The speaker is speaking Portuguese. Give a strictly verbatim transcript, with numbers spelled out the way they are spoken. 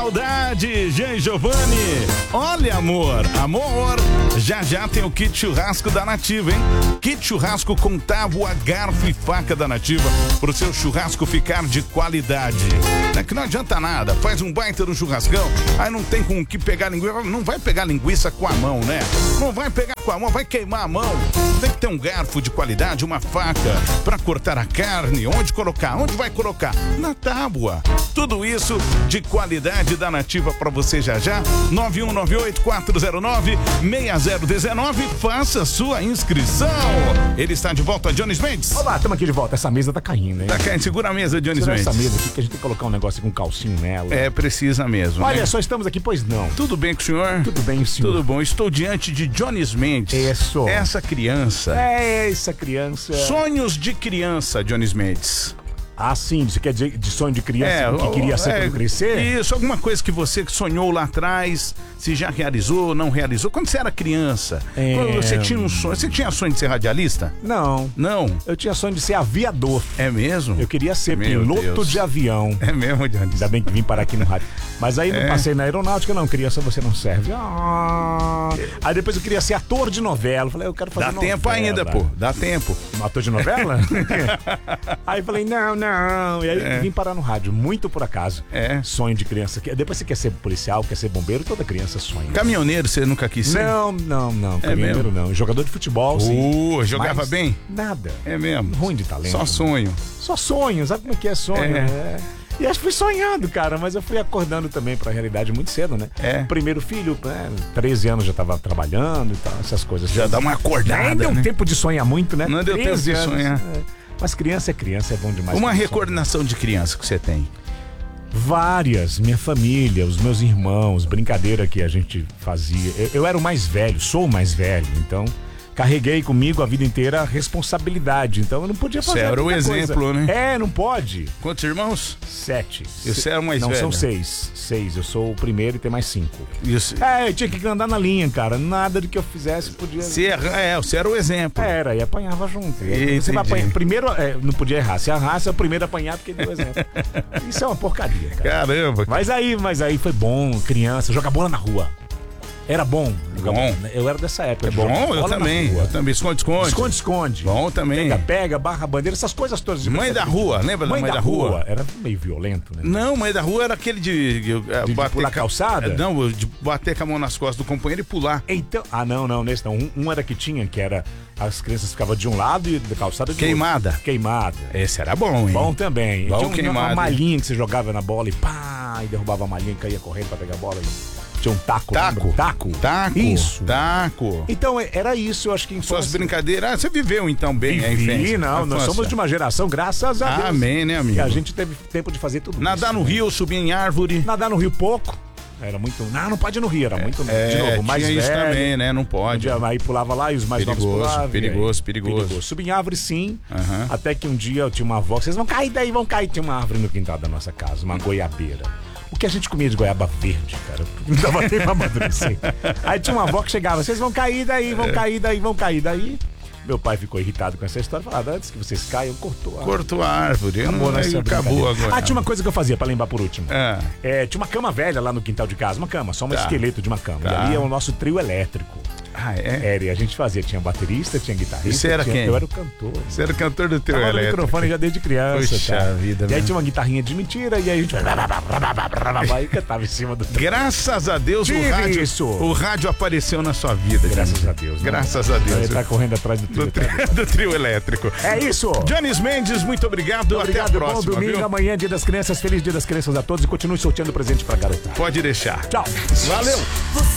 saudade, Jean Giovanni. Olha, amor, amor, já já tem o kit churrasco da Nativa, hein? Kit churrasco com tábua, garfo e faca da Nativa, pro seu churrasco ficar de qualidade. É que não adianta nada, faz um baita no churrascão, aí não tem com o que pegar linguiça, não vai pegar linguiça com a mão, né? Não vai pegar com a mão, vai queimar a mão. Tem que ter um garfo de qualidade, uma faca pra cortar a carne. Onde colocar? Onde vai colocar? Na tábua. Tudo isso de qualidade da Nativa pra você já já. nove um nove oito quatro zero nove seis zero um nove. Faça sua inscrição. Ele está de volta, Jones Mendes. Olá, estamos aqui de volta. Essa mesa tá caindo, hein? Tá caindo. Segura a mesa, Jones Mendes. Essa mesa aqui que a gente tem que colocar um negócio com calcinho nela. É, precisa mesmo. Olha, né? só estamos aqui, pois não. Tudo bem com o senhor? Tudo bem, senhor. Tudo bom. Estou diante de Jones Mendes. Isso. Essa criança. É, essa criança. Sonhos de criança, Jones Mendes. Ah, sim, você quer dizer de sonho de criança, é, o que queria ser é, quando crescer? Isso, alguma coisa que você sonhou lá atrás, se já realizou, não realizou. Quando você era criança, é... quando você tinha um sonho, você tinha sonho de ser radialista? Não. Não? Eu tinha sonho de ser aviador. É mesmo? Eu queria ser Meu piloto Deus. de avião. É mesmo, Jones? Ainda bem que vim parar aqui no rádio. Mas aí é. não passei na aeronáutica, não. Criança, você não serve. Ah. Aí depois eu queria ser ator de novela. Falei, eu quero fazer Dá novela. tempo ainda, pô. Dá tempo. Um ator de novela? Aí falei, não, não. E aí é. vim parar no rádio, muito por acaso. É. Sonho de criança. Depois você quer ser policial, quer ser bombeiro, toda criança sonha. Caminhoneiro, você nunca quis ser? Não, não, não. É Caminhoneiro mesmo? não. Jogador de futebol, sim. Uh, jogava Mas bem? Nada. É mesmo? Ruim de talento. Só sonho. Só sonho, sabe como é que é sonho? É. É. E acho que fui sonhando, cara, mas eu fui acordando também pra realidade muito cedo, né? É. Primeiro filho, né? treze anos já tava trabalhando e tal, essas coisas. Já dá uma acordada, Nem deu né? tempo de sonhar muito, né? Não deu tempo de anos, sonhar. É. Mas criança é criança, é bom demais. Uma recordação de criança que você tem? Várias, minha família, os meus irmãos, brincadeira que a gente fazia. Eu, eu era o mais velho, sou o mais velho, então carreguei comigo a vida inteira a responsabilidade, então eu não podia fazer. Você era o exemplo, coisa. né? É, não pode. Quantos irmãos? Sete. E você era o mais não, velho? Não, são seis. Seis, eu sou o primeiro e tem mais cinco. Isso. É, eu tinha que andar na linha, cara. Nada do que eu fizesse podia... Você era, é, você era o exemplo. Era, e apanhava junto. Entendi. Você vai apanhar. Primeiro, é, não podia errar. Se errasse, é o primeiro a apanhar porque deu exemplo. Isso é uma porcaria, cara. Caramba. Mas aí, mas aí foi bom, criança, jogar bola na rua. Era bom. Bom. Eu era dessa época. É bom, eu também. Eu também. Esconde, esconde. Esconde, esconde. Bom também. Pega, pega, barra bandeira, essas coisas todas. De Mãe da rua, lembra mãe da Mãe da, da, da rua? rua? Era meio violento, né? Não, Mãe da Rua era aquele de... De, de, bater de pular calçada? Não, de bater com a mão nas costas do companheiro e pular. Então, ah, não, não, nesse não. Um, um era que tinha, que era... As crianças ficavam de um lado e da calçada de Queimada. outro. Queimada. Esse era bom, hein? Bom também. Bom tinha uma, queimada. Uma malhinha que você jogava na bola e pá, e derrubava a malhinha e caía correndo pra pegar a bola e... Tinha um taco. Taco. Lembra? Taco. Taco. Isso. Taco. Então, era isso, eu acho que... Suas brincadeiras... Ah, você viveu, então, bem Vivi, a infância. não. A Nós somos de uma geração, graças a Deus. Amém, né, amigo? E a gente teve tempo de fazer tudo Nadar isso, no né? rio, subir em árvore. Nadar no rio pouco. Era muito... Não, não pode ir no rio, era muito... É, de novo, mais tinha velho. isso também, né? Não pode. Aí pulava lá e os mais Perigoso, novos pulavam. perigoso, aí, perigoso. perigoso. Subir em árvore, sim. Uhum. Até que um dia eu tinha uma avó... Vocês vão cair daí, vão cair. Tinha uma árvore no quintal da nossa casa, uma goiabeira. O que a gente comia de goiaba verde, cara? Não dava tempo pra amadurecer. Aí tinha uma avó que chegava, vocês vão cair daí, vão cair daí, vão cair daí. Meu pai ficou irritado com essa história. Falava, antes que vocês caiam, cortou a árvore. Cortou a árvore. Acabou, não, aí acabou agora. Ah, tinha uma coisa que eu fazia, pra lembrar por último. É. É, tinha uma cama velha lá no quintal de casa. Uma cama, só um Tá. esqueleto de uma cama. Tá. E ali é o nosso trio elétrico. Ah, é? Era, e a gente fazia. Tinha baterista, tinha guitarrista. E você era tinha, quem? Eu era o cantor. Você era cantor do teu Tava no elétrico. microfone já desde criança. Puxa tá? vida, E aí né? tinha uma guitarrinha de mentira, e aí a gente vai e cantava em cima do... Graças a Deus o Tive rádio, isso. o rádio apareceu na sua vida. Graças gente. a Deus. né? Graças a Deus. Ele tá correndo atrás do trio. Do, tri, do trio elétrico. É isso. Jones Mendes, muito obrigado. Obrigado, Até a próxima. bom domingo, Viu? amanhã, Dia das Crianças. Feliz Dia das Crianças a todos e continue sorteando presente pra garotar. Pode deixar. Tchau. Valeu.